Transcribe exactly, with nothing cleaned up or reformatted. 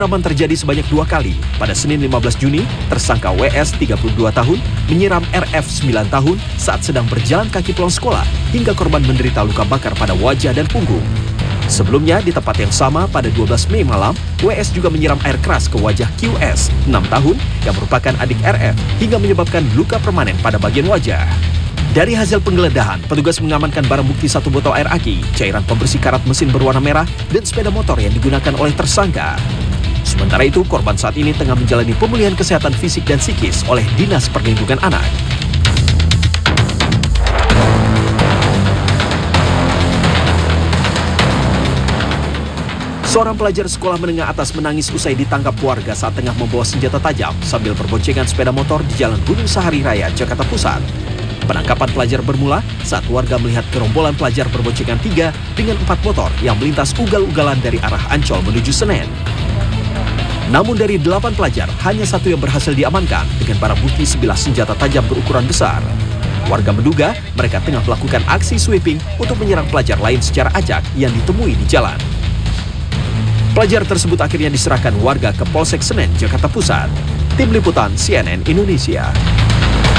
Penyerangan terjadi sebanyak dua kali. Pada Senin lima belas Juni, tersangka W S tiga puluh dua tahun menyiram R F sembilan tahun saat sedang berjalan kaki pulang sekolah hingga korban menderita luka bakar pada wajah dan punggung. Sebelumnya, di tempat yang sama pada dua belas Mei malam, W S juga menyiram air keras ke wajah Q S enam tahun yang merupakan adik R F hingga menyebabkan luka permanen pada bagian wajah. Dari hasil penggeledahan, petugas mengamankan barang bukti satu botol air aki, cairan pembersih karat mesin berwarna merah, dan sepeda motor yang digunakan oleh tersangka. Sementara itu, korban saat ini tengah menjalani pemulihan kesehatan fisik dan psikis oleh Dinas Perlindungan Anak. Seorang pelajar sekolah menengah atas menangis usai ditangkap warga saat tengah membawa senjata tajam sambil berboncengan sepeda motor di Jalan Gunung Sahari Raya, Jakarta Pusat. Penangkapan pelajar bermula saat warga melihat gerombolan pelajar berboncengan tiga dengan empat motor yang melintas ugal-ugalan dari arah Ancol menuju Senen. Namun dari delapan pelajar, hanya satu yang berhasil diamankan dengan barang bukti sebilah senjata tajam berukuran besar. Warga menduga mereka tengah melakukan aksi sweeping untuk menyerang pelajar lain secara acak yang ditemui di jalan. Pelajar tersebut akhirnya diserahkan warga ke Polsek Senen, Jakarta Pusat. Tim Liputan C N N Indonesia.